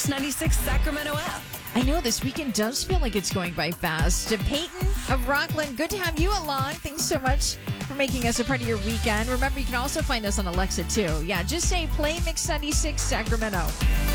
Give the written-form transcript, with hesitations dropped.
Mix 96 Sacramento app. I know this weekend does feel like it's going by fast. Peyton of Rockland, good to have you along. Thanks so much for making us a part of your weekend. Remember, you can also find us on Alexa, too. Yeah, just say Play Mix 96 Sacramento.